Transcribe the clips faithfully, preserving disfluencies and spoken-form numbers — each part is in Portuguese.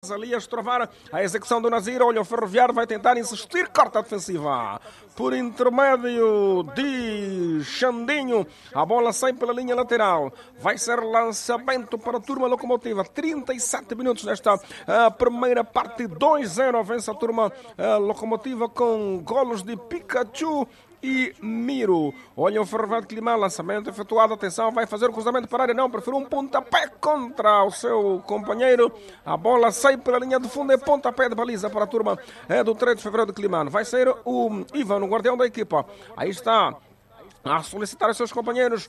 ali a estrovar a execução do Nazir. Olha, o Ferroviário vai tentar insistir, corta a defensiva por intermédio de Xandinho. A bola sai pela linha lateral, vai ser lançamento para a turma Locomotiva. Trinta e sete minutos nesta uh, primeira parte. Dois a zero vence a turma uh, Locomotiva com golos de Pikachu e Miro. Olha o Ferroviário de Climane, lançamento efetuado, atenção, vai fazer o cruzamento para a área, não, prefere um pontapé contra o seu companheiro. A bola sai pela linha de fundo, é pontapé de baliza para a turma é, do três de fevereiro de Climane. Vai sair o Ivan, o guardião da equipa. Aí está a solicitar os seus companheiros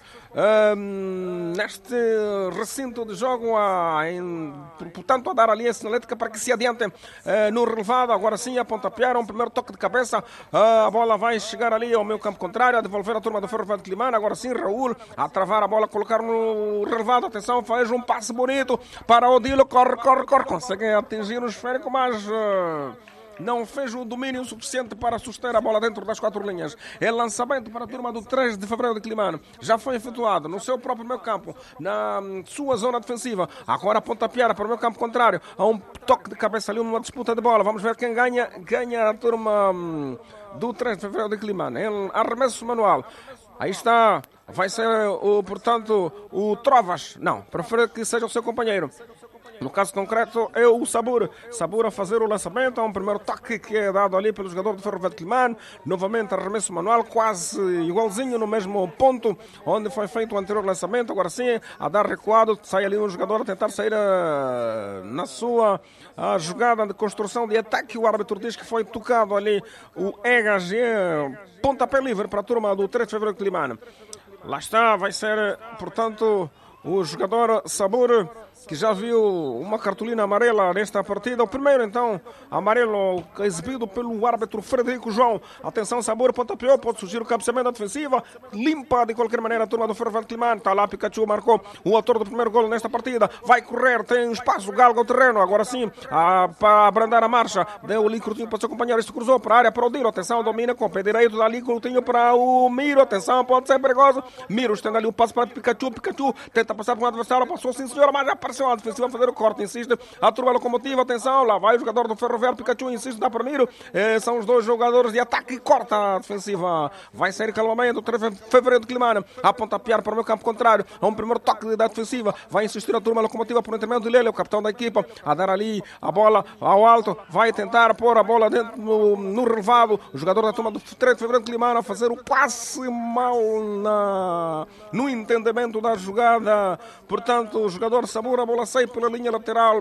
um, neste recinto de jogo, a, em, portanto a dar ali a sinalética para que se adiantem uh, no relevado. Agora sim a pontapear, um primeiro toque de cabeça, uh, a bola vai chegar ali ao meio campo contrário, a devolver a turma do Ferroviário de Climane. Agora sim Raul a travar a bola, colocar no relevado, atenção, faz um passe bonito para Odilo, corre, corre, corre, consegue atingir o esférico, mas Uh, não fez o domínio suficiente para suster a bola dentro das quatro linhas. É lançamento para a turma do três de fevereiro de Climane. Já foi efetuado no seu próprio meio campo, na sua zona defensiva. Agora a pontapear para o meio campo contrário. Há um toque de cabeça ali, uma disputa de bola. Vamos ver quem ganha. Ganha a turma do três de fevereiro de Climane. Em arremesso manual. Aí está. Vai ser, o, portanto, o Trovas. Não, prefere que seja o seu companheiro. No caso concreto é o Sabur. Sabur a fazer o lançamento. Há um primeiro toque que é dado ali pelo jogador do Ferroviário de Climane. Novamente arremesso manual, quase igualzinho no mesmo ponto onde foi feito o anterior lançamento. Agora sim, a dar recuado, sai ali um jogador a tentar sair a, na sua a jogada de construção de ataque. O árbitro diz que foi tocado ali o E H G. Pontapé livre para a turma do três de fevereiro de Climane. Lá está, vai ser, portanto, o jogador Sabur, que já viu uma cartolina amarela nesta partida. O primeiro, então, amarelo exibido pelo árbitro Frederico João. Atenção, Sabor, pontapeou, pode surgir o cabeceamento da defensiva. Limpa, de qualquer maneira, a turma do Ferroviário de Climane. Está lá, Pikachu marcou o autor do primeiro golo nesta partida. Vai correr, tem espaço, galga o terreno. Agora sim, a, para abrandar a marcha. Deu ali Coutinho para o seu companheiro. Isto cruzou para a área, para o Dilo. Atenção, domina com o pé direito. Dali Coutinho para o Miro. Atenção, pode ser perigoso. Miro estende ali o passo para Pikachu. Pikachu tenta passar para o adversário. Passou, sim, senhora, mas já apareceu a defensiva a fazer o corte, insiste a turma Locomotiva, atenção, lá vai o jogador do Ferroviário, Pikachu insiste, dá para Miro, é, são os dois jogadores de ataque e corta a defensiva, vai sair calmamente o três de fevereiro de Climane, a pontapear para o meu campo contrário, a um primeiro toque da defensiva, vai insistir a turma Locomotiva por intermédio de Lele, o capitão da equipa, a dar ali a bola ao alto, vai tentar pôr a bola dentro no, no relevado, o jogador da turma do três de fevereiro de Climane a fazer o passe mal na, no entendimento da jogada, portanto o jogador Sabura, a bola sai pela linha lateral.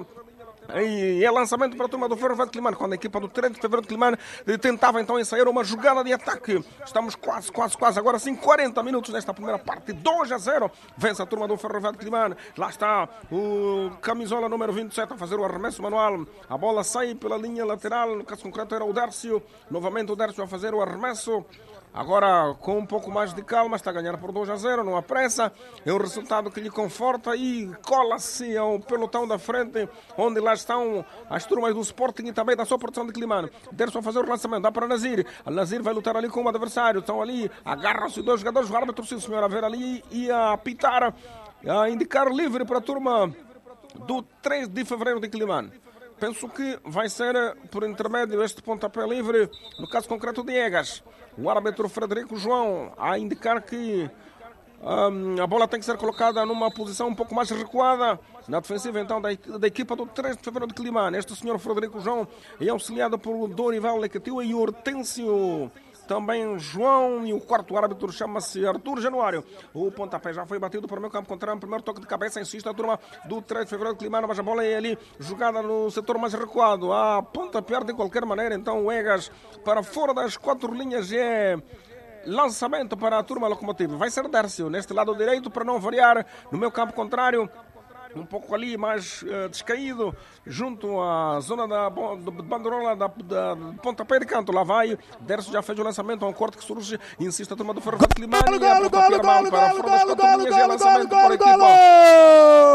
E é lançamento para a turma do Ferroviário de Climane, quando a equipa do três de fevereiro de Climane tentava então ensaiar uma jogada de ataque. Estamos quase, quase, quase, agora sim, quarenta minutos nesta primeira parte, dois a zero, vence a turma do Ferroviário de Climane. Lá está o camisola número vinte e sete a fazer o arremesso manual. A bola sai pela linha lateral, no caso concreto era o Dércio, novamente o Dércio a fazer o arremesso. Agora, com um pouco mais de calma, está a ganhar por dois a zero, não há pressa. É um resultado que lhe conforta e cola-se ao pelotão da frente, onde lá estão as turmas do Sporting e também da sua produção de Climane. Derson a fazer o lançamento, dá para Nazir. A Nazir vai lutar ali com o adversário. Estão ali, agarram-se dois jogadores. O árbitro, sim senhor, a ver ali e a apitar, a indicar livre para a turma do três de fevereiro de Climane. Penso que vai ser por intermédio este pontapé livre, no caso concreto de Egas. O árbitro Frederico João a indicar que um, a bola tem que ser colocada numa posição um pouco mais recuada na defensiva então da, da equipa do três de fevereiro de Climane. Este senhor Frederico João é auxiliado por Dorival Lecatiu e Hortêncio também João, e o quarto árbitro chama-se Arthur Januário. O pontapé já foi batido para o meu campo contrário, primeiro toque de cabeça, insiste a turma do três de fevereiro de Climane, mas a bola é ali jogada no setor mais recuado, a pontapear de qualquer maneira, então o Egas para fora das quatro linhas é lançamento para a turma Locomotiva. Vai ser Dércio neste lado direito para não variar, no meu campo contrário um pouco ali mais uh, descaído, junto à zona da banderola da, da, da pontapé de canto. Lá vai, Derso já fez o lançamento, a um corte que surge, insiste a turma do Ferroviário de Climane, e a pontapé mal para fora das quatro linhas, e é lançamento para a equipa